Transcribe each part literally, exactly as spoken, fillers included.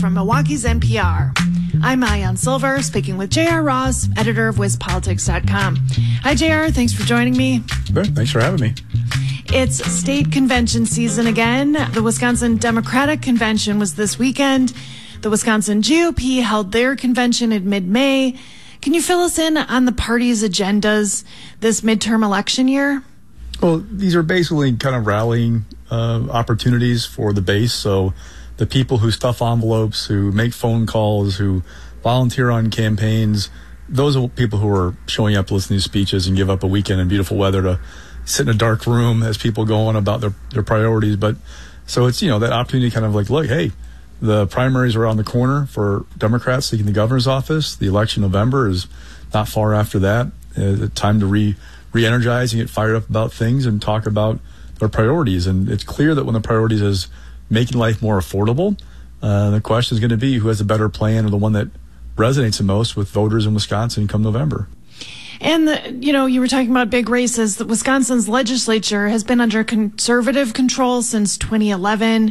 from Milwaukee's N P R. I'm Maayan Silver, speaking with J R. Ross, editor of Wiz Politics dot com. Hi, J R. Thanks for joining me. Sure, thanks for having me. It's state convention season again. The Wisconsin Democratic Convention was this weekend. The Wisconsin G O P held their convention in mid-May. Can you fill us in on the party's agendas this midterm election year? Well, these are basically kind of rallying uh, opportunities for the base. So the people who stuff envelopes, who make phone calls, who volunteer on campaigns, those are people who are showing up to listen to these speeches and give up a weekend in beautiful weather to sit in a dark room as people go on about their, their priorities. But so it's, you know, that opportunity to kind of like, look, hey, the primaries are around the corner for Democrats seeking the governor's office. The election in November is not far after that. Uh, time to re re-energize and get fired up about things and talk about their priorities. And it's clear that when the priorities is making life more affordable, uh, the question is going to be who has a better plan or the one that resonates the most with voters in Wisconsin come November. And, the, you know, you were talking about big races. The Wisconsin's legislature has been under conservative control since twenty eleven.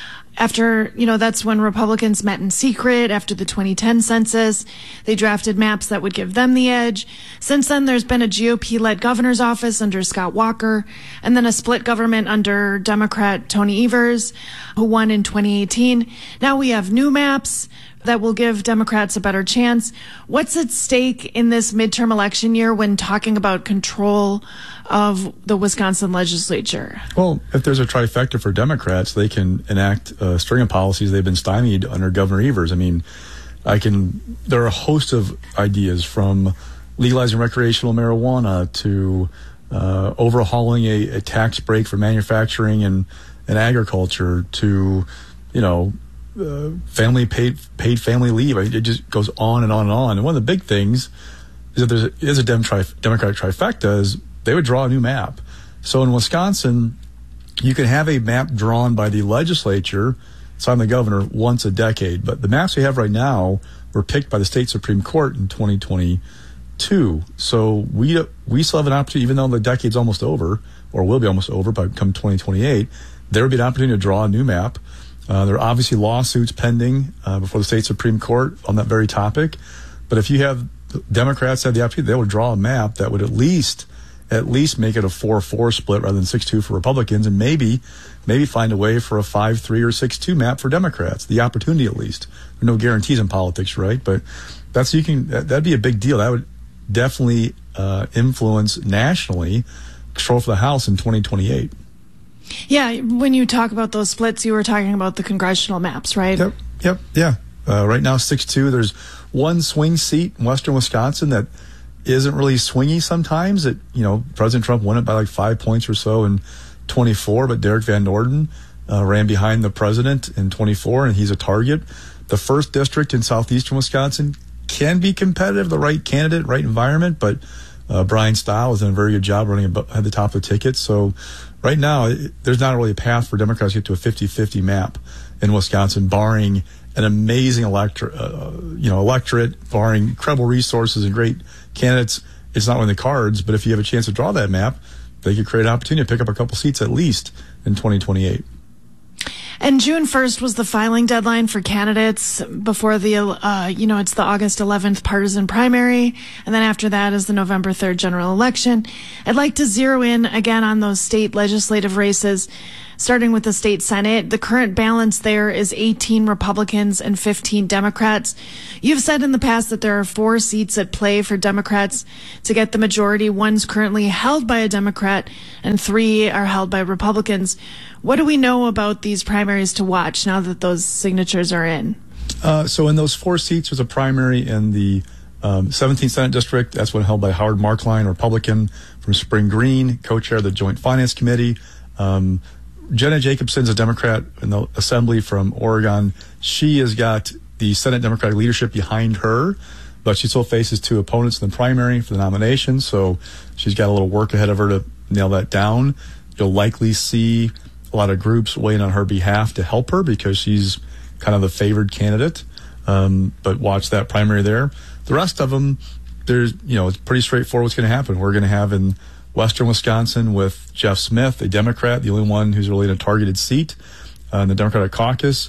After, you know, that's when Republicans met in secret after the twenty ten census. They drafted maps that would give them the edge. Since then, there's been a G O P-led governor's office under Scott Walker, and then a split government under Democrat Tony Evers, who won in twenty eighteen. Now we have new maps that will give Democrats a better chance. What's at stake in this midterm election year when talking about control of the Wisconsin legislature? Well, if there's a trifecta for Democrats, they can enact a string of policies they've been stymied under Governor Evers. I mean, I can. There are a host of ideas, from legalizing recreational marijuana to uh, overhauling a, a tax break for manufacturing and, and agriculture to, you know, uh, family paid paid family leave. It just goes on and on and on. And one of the big things is that there is a Dem tri Democratic trifecta. Is they would draw a new map. So in Wisconsin, you can have a map drawn by the legislature, signed by the governor, once a decade. But the maps we have right now were picked by the state Supreme Court in twenty twenty-two. So we we still have an opportunity, even though the decade's almost over, or will be almost over by come twenty twenty-eight, there would be an opportunity to draw a new map. Uh, there are obviously lawsuits pending uh, before the state Supreme Court on that very topic. But if you have Democrats have the opportunity, they would draw a map that would at least at least make it a four four split rather than six two for Republicans, and maybe maybe find a way for a five three or six two map for Democrats. The opportunity, at least. There are no guarantees in politics, right? But that's you can that, that'd be a big deal. That would definitely uh, influence nationally control for the House in twenty twenty-eight. Yeah, when you talk about those splits, you were talking about the congressional maps, right? Yep, yep, yeah. Uh, right now, six two. There's one swing seat in western Wisconsin that isn't really swingy sometimes. It, you know, President Trump won it by like five points or so in twenty-four, but Derek Van Norden uh, ran behind the president in twenty-four, and he's a target. The first district in southeastern Wisconsin can be competitive, the right candidate, right environment, but uh, Brian Stile has done a very good job running at the top of the ticket. So right now, it, there's not really a path for Democrats to get to a fifty fifty map in Wisconsin, barring an amazing electorate, uh, you know, electorate, barring incredible resources and great candidates. It's not on the cards, but if you have a chance to draw that map, they could create an opportunity to pick up a couple seats at least in twenty twenty-eight. And June first was the filing deadline for candidates before the, uh, you know, it's the August eleventh partisan primary. And then after that is the November third general election. I'd like to zero in again on those state legislative races, starting with the state Senate. The current balance there is eighteen Republicans and fifteen Democrats. You've said in the past that there are four seats at play for Democrats to get the majority. One's currently held by a Democrat and three are held by Republicans. What do we know about these primaries to watch now that those signatures are in? Uh, so in those four seats, there's a primary in the um, seventeenth Senate District. That's one held by Howard Markline, Republican from Spring Green, co-chair of the Joint Finance Committee. Um, Jenna Jacobson's a Democrat in the Assembly from Oregon. She has got the Senate Democratic leadership behind her, but she still faces two opponents in the primary for the nomination, so she's got a little work ahead of her to nail that down. You'll likely see a lot of groups weighing on her behalf to help her because she's kind of the favored candidate, um, but watch that primary there. The rest of them, there's, you know, it's pretty straightforward what's going to happen. We're going to have in western Wisconsin with Jeff Smith, a Democrat, the only one who's really in a targeted seat uh, in the Democratic caucus.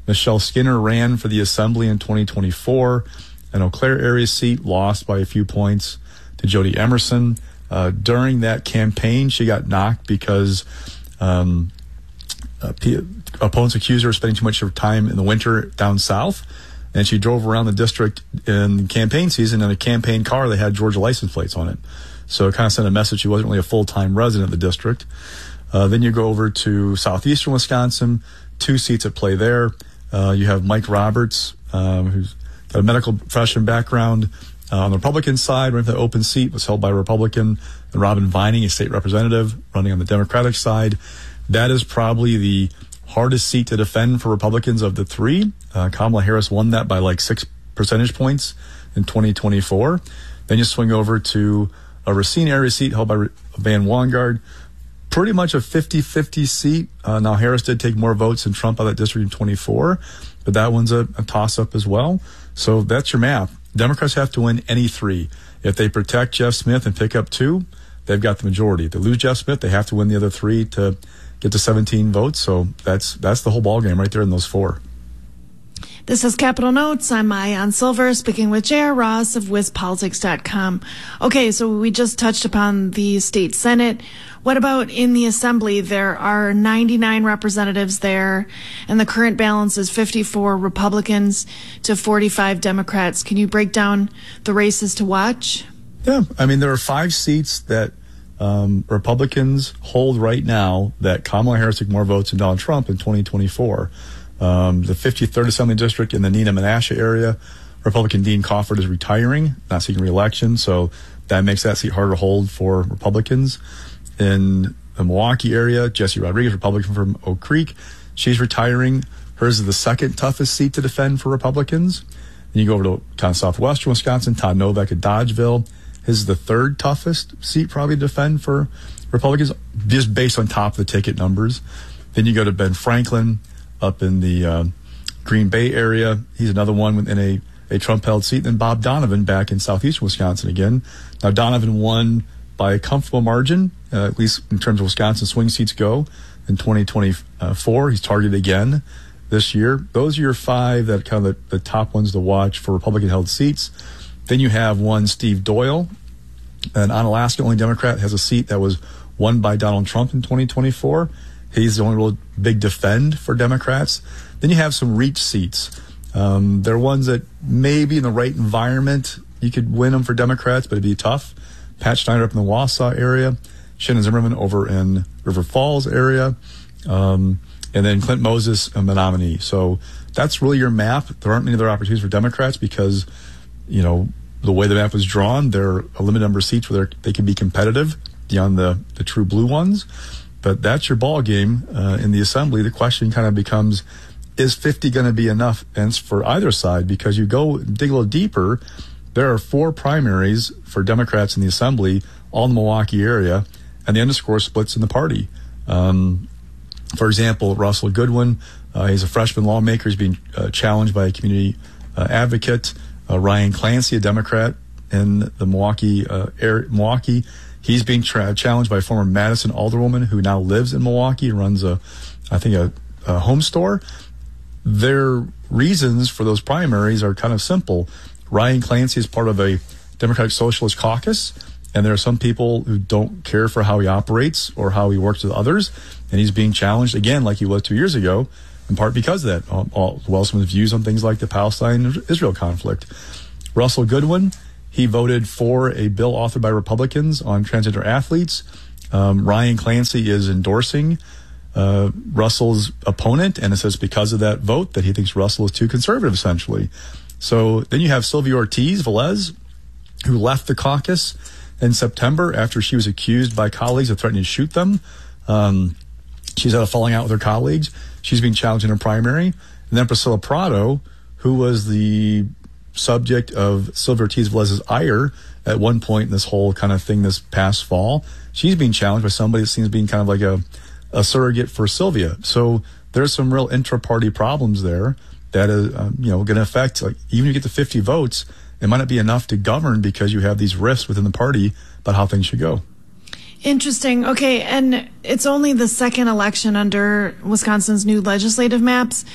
Michelle Skinner ran for the Assembly in twenty twenty-four. An Eau Claire area seat, lost by a few points to Jody Emerson. Uh, during that campaign, she got knocked because um, uh, p- opponents accused her of spending too much of her time in the winter down south. And she drove around the district in campaign season in a campaign car that had Georgia license plates on it. So it kind of sent a message she wasn't really a full-time resident of the district. Uh, then you go over to southeastern Wisconsin, two seats at play there. Uh, you have Mike Roberts, um, who's got a medical profession background. Uh, on the Republican side, running for the open seat was held by a Republican, and Robin Vining, a state representative, running on the Democratic side. That is probably the hardest seat to defend for Republicans of the three. Uh, Kamala Harris won that by like six percentage points in twenty twenty-four. Then you swing over to a Racine area seat held by Van Wangard. Pretty much a fifty-fifty seat. Uh, now, Harris did take more votes than Trump out of that district in twenty-four, but that one's a, a toss-up as well. So that's your map. Democrats have to win any three. If they protect Jeff Smith and pick up two, they've got the majority. If they lose Jeff Smith, they have to win the other three to get to seventeen votes. So that's that's the whole ballgame right there in those four. This is Capital Notes. I'm Maayan Silver, speaking with J R. Ross of Wiz Politics dot com. Okay, so we just touched upon the state Senate. What about in the Assembly? There are ninety-nine representatives there, and the current balance is fifty-four Republicans to forty-five Democrats. Can you break down the races to watch? Yeah, I mean, there are five seats that um, Republicans hold right now that Kamala Harris took more votes than Donald Trump in twenty twenty-four. Um, the fifty-third Assembly District in the Neenah Menasha area, Republican Dean Crawford is retiring, not seeking re-election, so that makes that seat harder to hold for Republicans. In the Milwaukee area, Jesse Rodriguez, Republican from Oak Creek, she's retiring. Hers is the second toughest seat to defend for Republicans. Then you go over to kind of southwestern Wisconsin, Todd Novak at Dodgeville. His is the third toughest seat probably to defend for Republicans, just based on top of the ticket numbers. Then you go to Ben Franklin up in the uh, Green Bay area. He's another one within a, a Trump-held seat. Then Bob Donovan back in southeastern Wisconsin again. Now, Donovan won by a comfortable margin, uh, at least in terms of Wisconsin swing seats go, in twenty twenty-four. He's targeted again this year. Those are your five that kind of the, the top ones to watch for Republican-held seats. Then you have one, Steve Doyle, an Onalaska-only Democrat, has a seat that was won by Donald Trump in twenty twenty-four. He's the only real big defend for Democrats. Then you have some reach seats. Um, they're ones that maybe in the right environment you could win them for Democrats, but it'd be tough. Pat Schneider up in the Wausau area, Shannon Zimmerman over in River Falls area, um, and then Clint Moses in Menominee. So that's really your map. There aren't many other opportunities for Democrats because, you know, the way the map was drawn, there are a limited number of seats where they can be competitive beyond the, the true blue ones. But that's your ball game uh, in the Assembly. The question kind of becomes, is fifty going to be enough for either side? Because you go dig a little deeper, there are four primaries for Democrats in the Assembly, all in the Milwaukee area, and the underscore splits in the party. Um, for example, Russell Goodwin, uh, he's a freshman lawmaker. He's being uh, challenged by a community uh, advocate. Uh, Ryan Clancy, a Democrat in the Milwaukee uh, area, Milwaukee. He's being tra- challenged by a former Madison alderwoman who now lives in Milwaukee and runs a, I think, a, a home store. Their reasons for those primaries are kind of simple. Ryan Clancy is part of a Democratic Socialist caucus, and there are some people who don't care for how he operates or how he works with others, and he's being challenged again like he was two years ago, in part because of that, as well as some of his views on things like the Palestine-Israel conflict. Russell Goodwin, he voted for a bill authored by Republicans on transgender athletes. Um, Ryan Clancy is endorsing uh, Russell's opponent, and it says because of that vote that he thinks Russell is too conservative, essentially. So then you have Sylvia Ortiz Velez, who left the caucus in September after she was accused by colleagues of threatening to shoot them. Um, she's had a falling out with her colleagues. She's being challenged in her primary. And then Priscilla Prado, who was the subject of Sylvia Ortiz Velez's ire at one point in this whole kind of thing this past fall. She's being challenged by somebody that seems being kind of like a, a surrogate for Sylvia. So there's some real intra-party problems there that is, um, you know, going to affect, like, even if you get to fifty votes, it might not be enough to govern because you have these rifts within the party about how things should go. Interesting. Okay, and it's only the second election under Wisconsin's new legislative maps.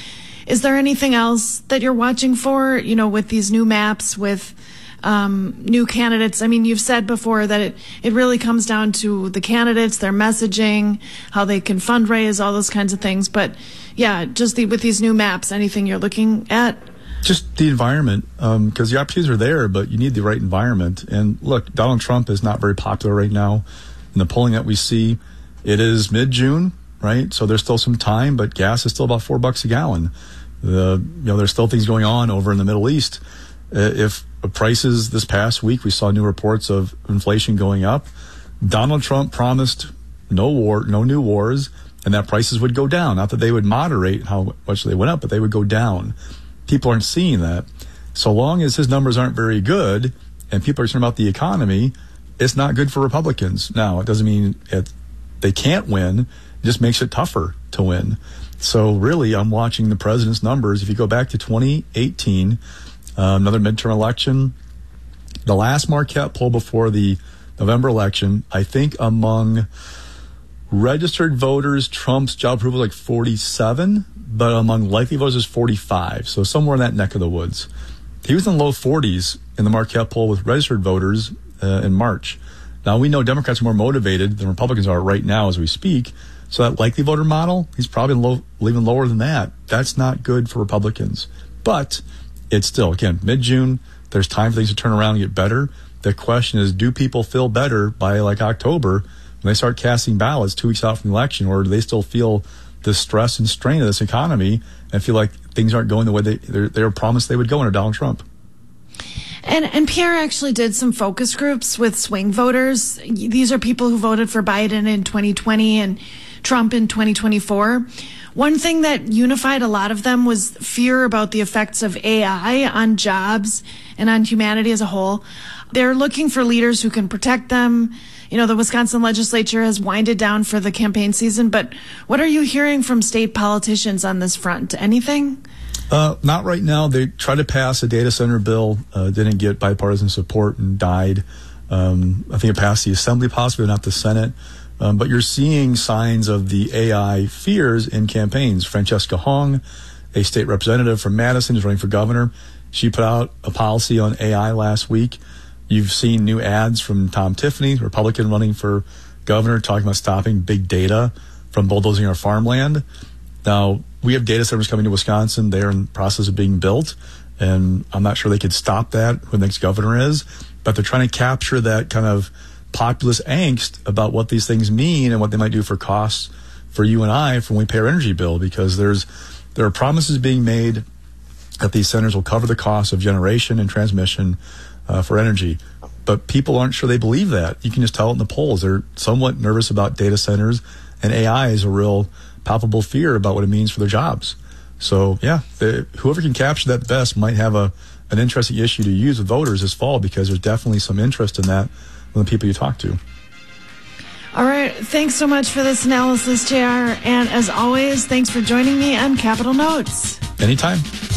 Is there anything else that you're watching for, you know, with these new maps, with um, new candidates? I mean, you've said before that it, it really comes down to the candidates, their messaging, how they can fundraise, all those kinds of things. But yeah, just the, with these new maps, anything you're looking at? Just the environment, because um, the opportunities are there, but you need the right environment. And look, Donald Trump is not very popular right now. In the polling that we see, it is mid-June, right? So there's still some time, but gas is still about four bucks a gallon. The you know there's still things going on over in the Middle East. Uh, if prices this past week, we saw new reports of inflation going up. Donald Trump promised no war, no new wars, and that prices would go down. Not that they would moderate how much they went up, but they would go down. People aren't seeing that. So long as his numbers aren't very good and people are concerned about the economy, it's not good for Republicans. Now, it doesn't mean it, they can't win. It just makes it tougher to win. So really, I'm watching the president's numbers. If you go back to twenty eighteen, uh, another midterm election, the last Marquette poll before the November election, I think among registered voters, Trump's job approval was like forty-seven, but among likely voters is forty-five. So somewhere in that neck of the woods. He was in the low forties in the Marquette poll with registered voters uh, in March. Now, we know Democrats are more motivated than Republicans are right now as we speak. So that likely voter model, he's probably low, even lower than that. That's not good for Republicans. But it's still, again, mid-June. There's time for things to turn around and get better. The question is, do people feel better by like October when they start casting ballots two weeks out from the election, or do they still feel the stress and strain of this economy and feel like things aren't going the way they they were promised they would go under Donald Trump? And and Pierre actually did some focus groups with swing voters. These are people who voted for Biden in twenty twenty and Trump in twenty twenty-four. One thing that unified a lot of them was fear about the effects of A I on jobs and on humanity as a whole. They're looking for leaders who can protect them. You know, the Wisconsin legislature has winded down for the campaign season, but what are you hearing from state politicians on this front? Anything? Uh, not right now. They tried to pass a data center bill, uh, didn't get bipartisan support and died. Um, I think it passed the Assembly, possibly not the Senate. Um, but you're seeing signs of the A I fears in campaigns. Francesca Hong, a state representative from Madison, is running for governor. She put out a policy on A I last week. You've seen new ads from Tom Tiffany, Republican running for governor, talking about stopping big data from bulldozing our farmland. Now, we have data centers coming to Wisconsin. They're in the process of being built, and I'm not sure they could stop that, who the next governor is, but they're trying to capture that kind of populist angst about what these things mean and what they might do for costs for you and I when we pay our energy bill, because there's there are promises being made that these centers will cover the cost of generation and transmission uh, for energy. But people aren't sure they believe that. You can just tell it in the polls. They're somewhat nervous about data centers, and A I is a real palpable fear about what it means for their jobs. So, yeah, they, whoever can capture that best might have a an interesting issue to use with voters this fall, because there's definitely some interest in that from the people you talk to. All right. Thanks so much for this analysis, J R. And as always, thanks for joining me on Capitol Notes. Anytime.